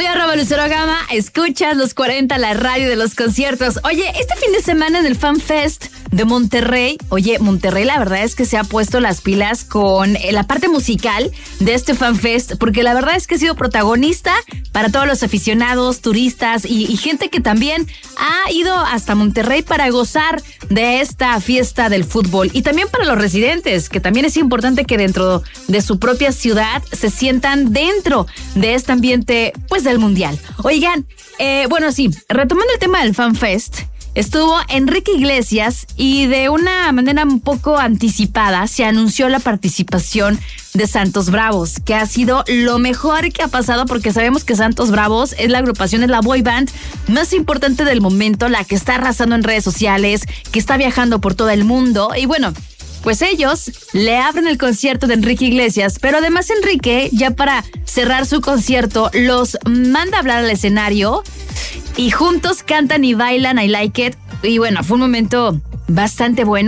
Soy @LuceroGama, escuchas los 40, la radio de los conciertos. Oye, este fin de semana en el Fan Fest de Monterrey, Monterrey la verdad es que se ha puesto las pilas con la parte musical de este Fan Fest, porque la verdad es que ha sido protagonista para todos los aficionados, turistas y gente que también ha ido hasta Monterrey para gozar de esta fiesta del fútbol. Y también para los residentes, que también es importante que dentro de su propia ciudad se sientan dentro de este ambiente, pues, del Mundial. Oigan, retomando el tema del Fan Fest, estuvo Enrique Iglesias y de una manera un poco anticipada se anunció la participación de Santos Bravos, que ha sido lo mejor que ha pasado, porque sabemos que Santos Bravos es la boy band más importante del momento, la que está arrasando en redes sociales, que está viajando por todo el mundo. Y bueno, pues ellos le abren el concierto de Enrique Iglesias, pero además Enrique, ya para cerrar su concierto, los manda a hablar al escenario y juntos cantan y bailan I Like It. Y bueno, fue un momento bastante bueno.